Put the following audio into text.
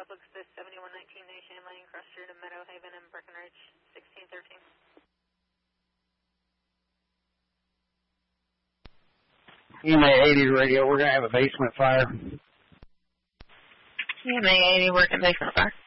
Public Space 7119 Nation Lane, cross street of Meadow Haven and Breckenridge, 1613. EMA 80 radio, we're going to have a basement fire. EMA 80, working basement fire.